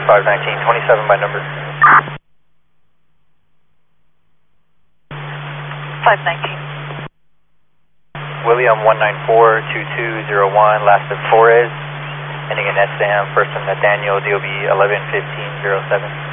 519, 27 by number. 519. William 194-2201, last of Torres, ending in SM, first from Nathaniel, DOB 111507.